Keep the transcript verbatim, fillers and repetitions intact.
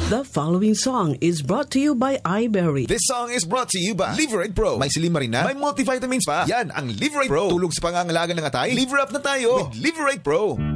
The following song is brought to you by iBerry. This song is brought to you by Liverate Pro. May silimarina, may multivitamins pa. Yan ang Liverate Pro. Tulog sa pangangalaga ng atay. Liver up na tayo with Liverate Pro.